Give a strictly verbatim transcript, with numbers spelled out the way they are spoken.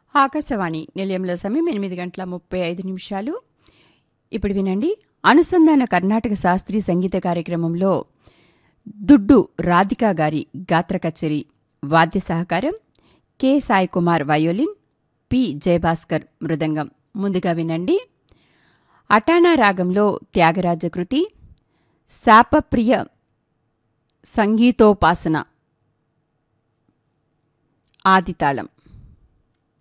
ఆకాశవాణి నిలయంలో సమయం ఎనిమిది గంటల ముప్పై ఐదు నిమిషాలు. ఇప్పుడు వినండి, అనుసంధాన కర్ణాటక శాస్త్రీయ సంగీత కార్యక్రమంలో దుడ్డు రాధికా గారి గాత్ర కచేరీ. వాద్య సహకారం K Sai Kumar violin, P Jayabhaskar మృదంగం. ముందుగా వినండి, అటానా రాగంలో త్యాగరాజ కృతి శాపప్రియ సంగీతోపాసన ఆదితాళం.